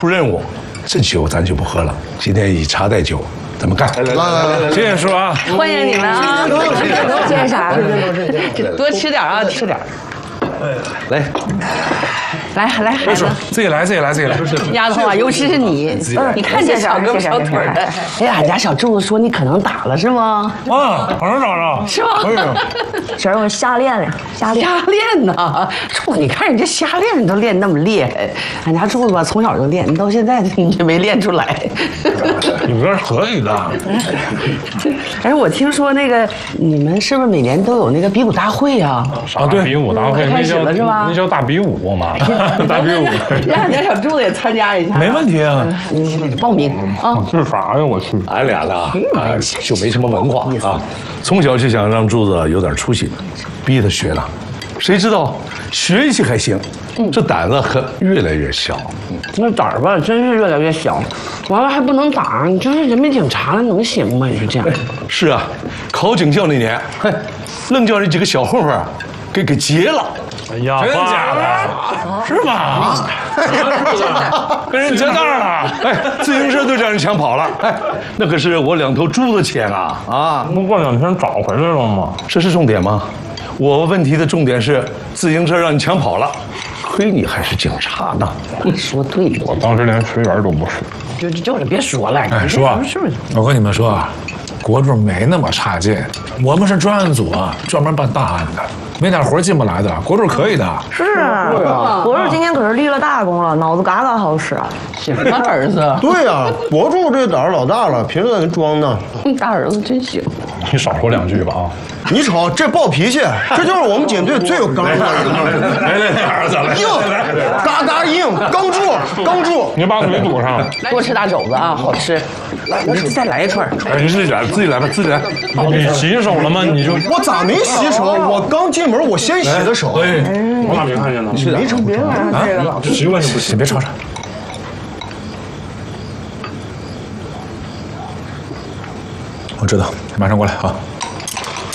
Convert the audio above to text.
不认我，这酒咱就不喝了。今天以茶代酒，咱们干！ 来， 谢谢叔啊！ 欢迎你们啊！谢谢啥？多吃点啊，吃点。来，孩子， 自己来。 丫头啊，尤其是你，你看这小胳膊小腿的。哎，俺家小柱子说你可能打了是吗？ 啊，好像打了， 是吗？ 小荣瞎练呀，瞎练呢。柱，你看人家瞎练都练那么厉害，俺家柱子吧从小就练，你到现在你也没练出来。 你们这可以的。 哎，我听说那个你们是不是每年都有那个比武大会呀？ 啊，对，比武大会开始了是吧？ 那叫大比武嘛，大比武。 让俺家小柱子也参加一下。 没问题啊， 你报名啊！ 这啥呀？我去， 俺俩呢就没什么文化啊，从小就想让柱子有点出息，逼他学了，谁知道学习还行，这胆子可越来越小。 那胆儿吧，真是越来越小，完了还不能打，你这是人民警察了，能行吗？你说这样？ 是啊，考警校那年，愣叫这几个小混混给劫了。 哎呀，真假的？是吗？ 跟人劫道了，自行车都让人抢跑了，那可是我2头猪的钱啊！ 不过2天找回来了吗？ 这是重点吗？我问题的重点是自行车让你抢跑了，亏你还是警察呢。 你说对了， 我当时连学员都不是。 就是别说了， 哎，叔，我跟你们说啊，国柱没那么差劲，我们是专案组啊，专门办大案的。没点活进不来的，国柱可以的。 是啊，国柱今天可是立了大功了，脑子嘎嘎好使啊。 行啊，儿子。 对呀，国柱这胆儿老大了，平时在那装呢。 大儿子真行。 你少说2句吧啊！ 你瞅这暴脾气，这就是我们警队最有刚劲的人。 来，儿子，来， 硬，嘎嘎硬，刚住。 你把腿堵上， 多吃大肘子啊，好吃。来，你再来一串。 你自己来吧，自己来。 你洗手了吗？你就我咋没洗手？我刚进门，我先洗的手。 我咋没看见呢？ 没成别玩这个这习惯就不行。 你别吵吵。我知道，马上过来啊。